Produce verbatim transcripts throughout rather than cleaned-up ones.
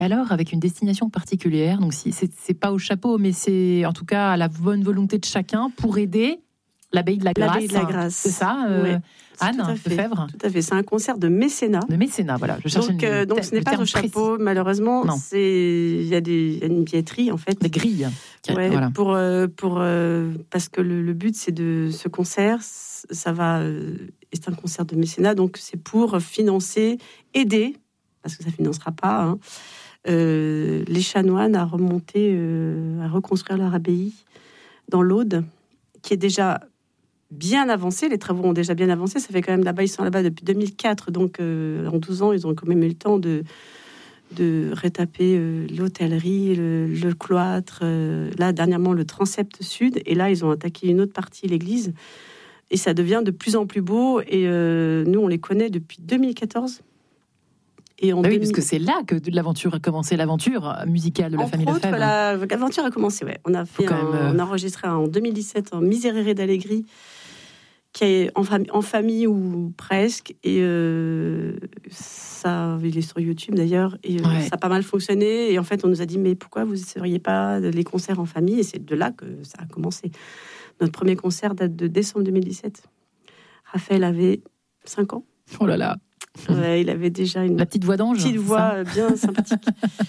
Alors, avec une destination particulière, donc si, c'est, c'est pas au chapeau, mais c'est en tout cas à la bonne volonté de chacun pour aider l'abbaye de la Grâce. L'abbaye de la Grâce. C'est ça, euh, ouais, Anne tout à fait, Lefebvre. Tout à fait. C'est un concert de mécénat. De mécénat, voilà. Je cherchais donc, une, euh, donc le, ce n'est pas au chapeau, précis. malheureusement. Non. C'est il y a des il y a une billetterie en fait. Des grilles. Ouais, voilà. Pour euh, pour euh, parce que le, le but c'est de ce concert, ça va. Euh, c'est un concert de mécénat, donc c'est pour financer, aider, parce que ça financera pas. Hein, euh, les chanoines à remonter, euh, à reconstruire leur abbaye dans l'Aude, qui est déjà bien avancée. Les travaux ont déjà bien avancé. Ça fait quand même là-bas, ils sont là-bas depuis deux mille quatre, donc euh, en douze ans, ils ont quand même eu le temps de de rétaper euh, l'hôtellerie, le, le cloître, euh, là dernièrement le transept sud, et là ils ont attaqué une autre partie, l'église, et ça devient de plus en plus beau. Et euh, nous, on les connaît depuis deux mille quatorze. Et en bah oui, deux mille... parce que c'est là que l'aventure a commencé, l'aventure musicale de la Entre famille autres, Lefebvre. la- l'aventure a commencé, ouais. On a fait, un, même, euh... on a enregistré en deux mille dix-sept un Miserere d'Allegri, qui est en, fam- en famille ou presque, et euh, ça, il est sur YouTube d'ailleurs, et euh, ouais. ça a pas mal fonctionné. Et en fait, on nous a dit, mais pourquoi vous ne seriez pas les concerts en famille? Et c'est de là que ça a commencé. Notre premier concert date de décembre deux mille dix-sept. Raphaël avait cinq ans. Oh là là. Ouais, il avait déjà une la petite voix d'ange, petite voix bien sympathique.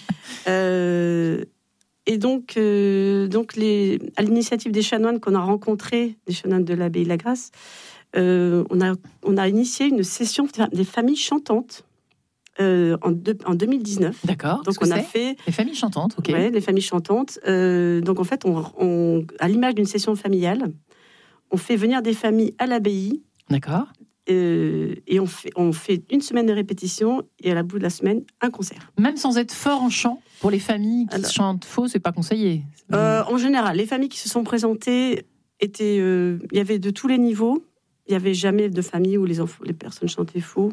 euh, et donc, euh, donc les, à l'initiative des chanoines qu'on a rencontrés, des chanoines de l'abbaye de la Grâce, euh, on a on a initié une session des familles chantantes euh, en, de, en deux mille dix-neuf. D'accord. Donc on a fait les familles chantantes. Ok. Ouais, les familles chantantes. Euh, donc en fait, on, on, à l'image d'une session familiale, on fait venir des familles à l'abbaye. D'accord. Euh, et on fait, on fait une semaine de répétition et à la bout de la semaine, un concert. Même sans être fort en chant, pour les familles qui Alors, chantent faux, c'est pas conseillé. Euh, en général, les familles qui se sont présentées étaient, euh, il y avait de tous les niveaux. Il n'y avait jamais de famille où les enfants, les personnes chantaient faux.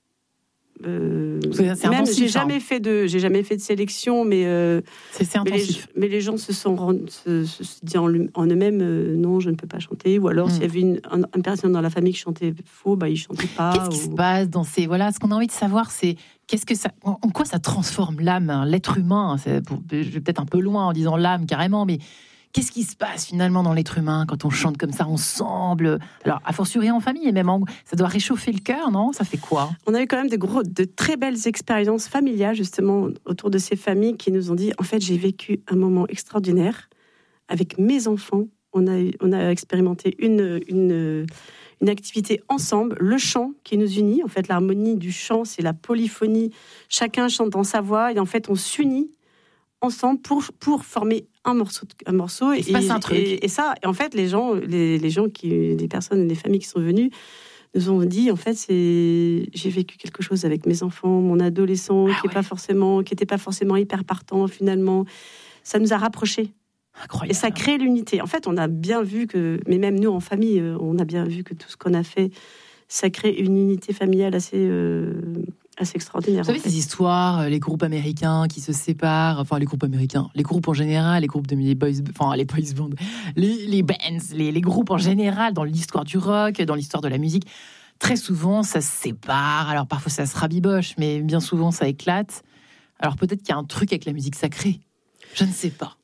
Euh, c'est, c'est même intensif, j'ai jamais hein. fait de, j'ai jamais fait de sélection, mais euh, c'est, c'est intensif. Mais les, mais les gens se sont se, se, se dit en, en eux-mêmes euh, non, je ne peux pas chanter. Ou alors, mm. s'il y avait une, un, une personne dans la famille qui chantait faux, bah, il chantait pas. Qu'est-ce qui ou... se passe dans ces voilà, ce qu'on a envie de savoir, c'est qu'est-ce que ça, en, en quoi ça transforme l'âme, hein, l'être humain. C'est pour, je vais peut-être un peu loin en disant l'âme carrément, mais qu'est-ce qui se passe finalement dans l'être humain quand on chante comme ça ensemble? Alors, a fortiori en famille, et même en, ça doit réchauffer le cœur, non? Ça fait quoi? On a eu quand même de, gros, de très belles expériences familiales, justement, autour de ces familles qui nous ont dit, en fait, j'ai vécu un moment extraordinaire avec mes enfants. On a, on a expérimenté une, une, une activité ensemble, le chant qui nous unit. En fait, l'harmonie du chant, c'est la polyphonie. Chacun chante dans sa voix et en fait, on s'unit ensemble pour, pour former un morceau, un morceau. Il se passe un truc. Et, et ça, et en fait, les gens, les, les gens qui, les personnes, les familles qui sont venues, nous ont dit, en fait, c'est, j'ai vécu quelque chose avec mes enfants, mon adolescent, ah qui ouais. est pas forcément, qui était pas forcément hyper partant finalement. Ça nous a rapprochés. Incroyable. Et ça crée l'unité. En fait, on a bien vu que, mais même nous en famille, on a bien vu que tout ce qu'on a fait, ça crée une unité familiale assez. Euh, assez extraordinaire. Vous savez, ces histoires, les groupes américains qui se séparent, enfin les groupes américains, les groupes en général, les groupes de les boys, enfin les boys bands, les, les bands, les, les groupes en général, dans l'histoire du rock, dans l'histoire de la musique, très souvent ça se sépare, alors parfois ça se rabiboche, mais bien souvent ça éclate. Alors peut-être qu'il y a un truc avec la musique sacrée, je ne sais pas.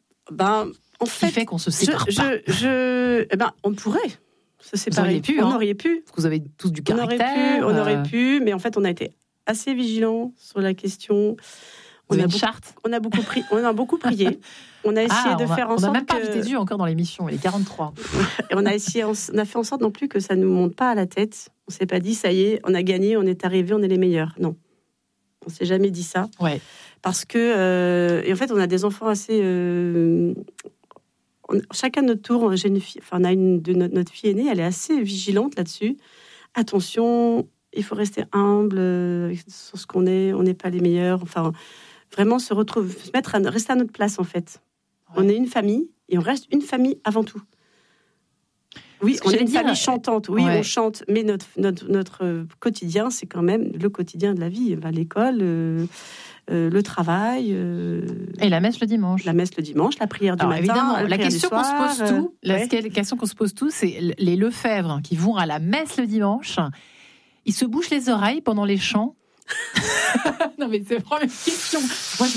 Ben, en fait, qui fait qu'on se sépare je, pas. Je, je, eh ben, on pourrait se séparer. Pu, on hein. aurait pu. Parce que vous avez tous du caractère. On aurait pu, on euh... aurait pu, mais en fait, on a été assez vigilants sur la question. Vous on avez a une beaucoup, charte. On a beaucoup pris, on a beaucoup prié. On a essayé ah, de on faire a, en sorte. On n'a même pas que... invité Dieu encore dans l'émission. Il est quarante-trois. Et on a essayé, on a fait en sorte non plus que ça nous monte pas à la tête. On s'est pas dit ça y est, on a gagné, on est arrivé, on est les meilleurs. Non, on s'est jamais dit ça. Ouais. Parce que euh, et en fait, on a des enfants assez. Euh, on, chacun de notre tour, j'ai une fille, enfin, on a une de notre, notre fille aînée, elle est assez vigilante là-dessus. Attention, il faut rester humble euh, sur ce qu'on est. On n'est pas les meilleurs. Enfin, vraiment se retrouver, se mettre, à, rester à notre place en fait. Ouais. On est une famille et on reste une famille avant tout. Oui, on est une dire, famille chantante. Oui, ouais. on chante, mais notre notre notre quotidien, c'est quand même le quotidien de la vie. Bah, l'école. Euh, Euh, le travail euh, et la messe le dimanche. La messe le dimanche, la prière du Alors, matin. Évidemment, la, la question qu'on soir, se pose tout, euh, la ouais. question qu'on se pose tout, c'est les Lefebvre qui vont à la messe le dimanche. Ils se bouchent les oreilles pendant les chants. Non, mais c'est vraiment une question. Moi, je